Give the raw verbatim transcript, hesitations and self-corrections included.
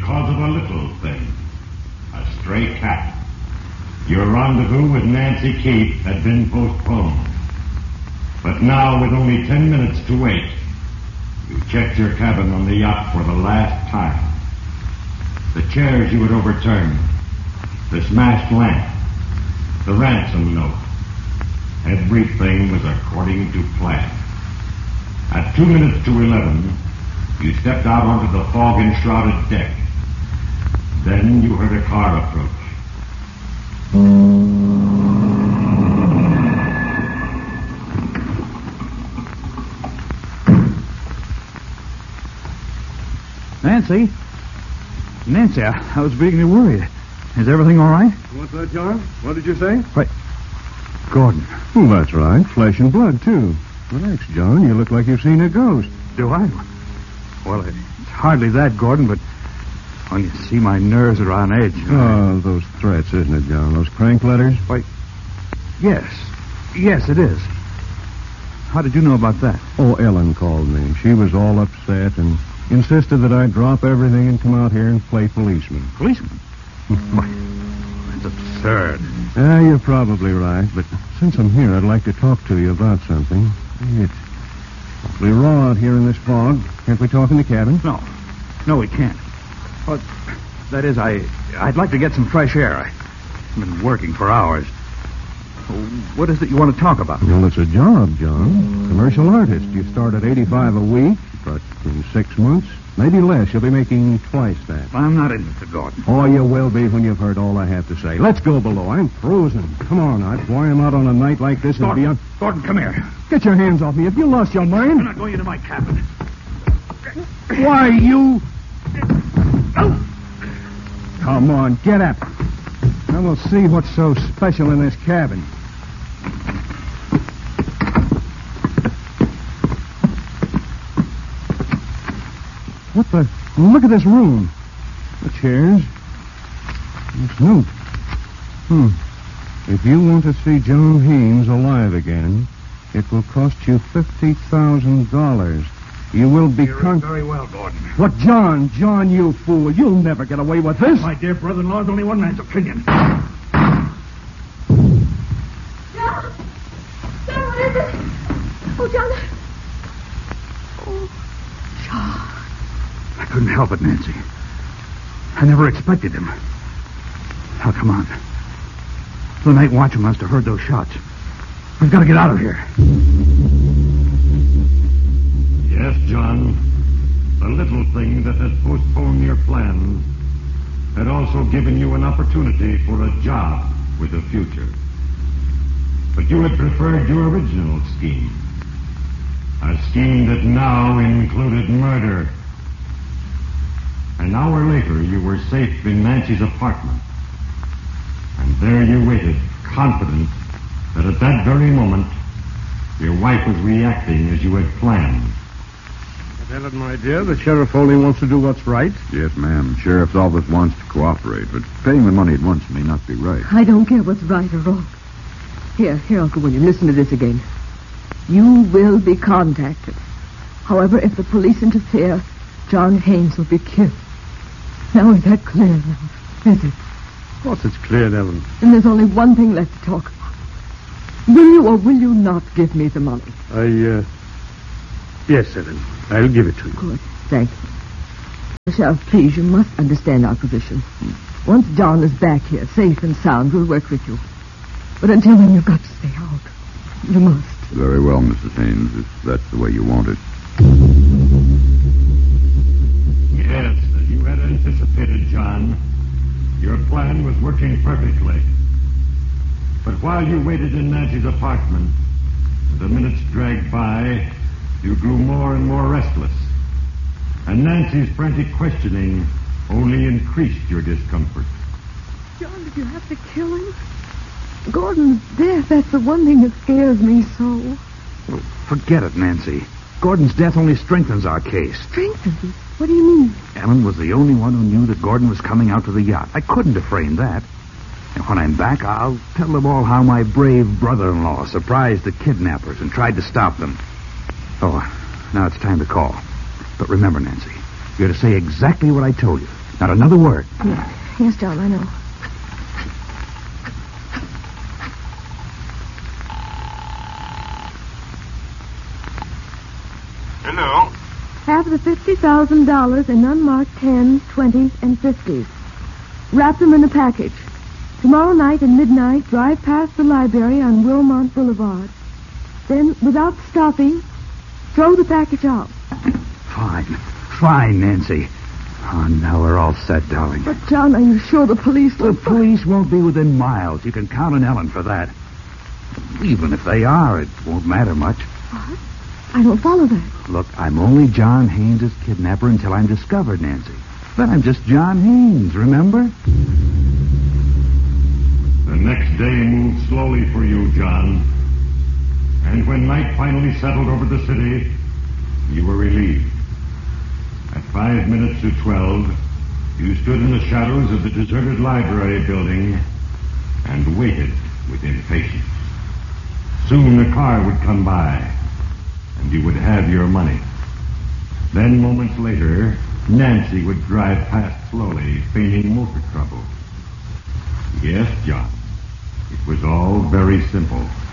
because of a little thing. A stray cat. Your rendezvous with Nancy Keith had been postponed. But now, with only ten minutes to wait, you checked your cabin on the yacht for the last time. The chairs you had overturned, the smashed lamp, the ransom note. Everything was according to plan. At two minutes to eleven, you stepped out onto the fog-enshrouded deck. Then you heard a car approach. Nancy? Nancy, I, I was beginning to worry. Is everything all right? What's that, John? What did you say? Wait. Gordon. Well, that's right. Flesh and blood, too. Relax, John. You look like you've seen a ghost. Do I? Well, it's hardly that, Gordon, but when you see my nerves are on edge. Oh, those threats, isn't it, John? Those crank letters? Wait. Yes. Yes, it is. How did you know about that? Oh, Ellen called me. She was all upset and insisted that I drop everything and come out here and play policeman. Policeman? Why, that's absurd. Yeah, you're probably right, but since I'm here, I'd like to talk to you about something. It's awfully raw out here in this fog. Can't we talk in the cabin? No. No, we can't. Well, that is, I, I'd like to get some fresh air. I've been working for hours. What is it you want to talk about? Well, it's a job, John. Commercial artist. You start at eighty-five a week, but in six months, maybe less, you'll be making twice that. I'm not interested, Gordon. Oh, you will be when you've heard all I have to say. Let's go below. I'm frozen. Come on, Art. Why I'm out on a night like this and Gordon, beyond... Gordon, come here. Get your hands off me. Have you lost your mind? I'm not going into my cabin. Why, you... Come on, get up. Now we'll see what's so special in this cabin. What the... Look at this room. The chairs. This note. Hmm. If you want to see John Haynes alive again, it will cost you fifty thousand dollars. You will be... You're con- very well, Gordon. What, John? John, you fool. You'll never get away with this. My dear brother-in-law is only one man's opinion. John! John, what is it? Oh, John. Oh, John. I couldn't help it, Nancy. I never expected him. Now, come on. The night watchman must have heard those shots. We've got to get out of here. Yes, John. The little thing that had postponed your plans had also given you an opportunity for a job with a future. But you had preferred your original scheme. A scheme that now included murder. An hour later, you were safe in Nancy's apartment. And there you waited, confident that at that very moment, your wife was reacting as you had planned. Ellen, my dear, the sheriff only wants to do what's right. Yes, ma'am. Sheriff always wants to cooperate, but paying the money at once may not be right. I don't care what's right or wrong. Here, here, Uncle William, listen to this again. You will be contacted. However, if the police interfere, John Haynes will be killed. Now is that clear now? Is it? Of course it's clear, Ellen. And there's only one thing left to talk about. Will you or will you not give me the money? I, uh... Yes, Ellen. I'll give it to you. Good. Thank you. Sheriff, please, you must understand our position. Once John is back here, safe and sound, we'll work with you. But until then, you've got to stay out. You must. Very well, Missus Haynes, if that's the way you want it. Yes, as you had anticipated, John, your plan was working perfectly. But while you waited in Nancy's apartment, the minutes dragged by, you grew more and more restless. And Nancy's frantic questioning only increased your discomfort. John, did you have to kill him? Gordon's death, that's the one thing that scares me so. Oh, forget it, Nancy. Gordon's death only strengthens our case. Strengthens it? What do you mean? Ellen was the only one who knew that Gordon was coming out to the yacht. I couldn't have framed that. And when I'm back, I'll tell them all how my brave brother-in-law surprised the kidnappers and tried to stop them. Oh, now it's time to call. But remember, Nancy, you're to say exactly what I told you. Not another word. Yes, yes, John, I know. Hello. Have the fifty thousand dollars in unmarked tens, twenties, and fifties. Wrap them in a package. Tomorrow night at midnight, drive past the library on Wilmont Boulevard. Then, without stopping, throw the package out. Fine. Fine, Nancy. Oh, now we're all set, darling. But, John, are you sure the police... The police won't be within miles. You can count on Ellen for that. Even if they are, it won't matter much. What? I don't follow that. Look, I'm only John Haynes' kidnapper until I'm discovered, Nancy. Then I'm just John Haynes, remember? The next day moved slowly for you, John. And when night finally settled over the city, you were relieved. At five minutes to twelve, you stood in the shadows of the deserted library building and waited with impatience. Soon a car would come by, and you would have your money. Then, moments later, Nancy would drive past slowly, feigning motor trouble. Yes, John, it was all very simple.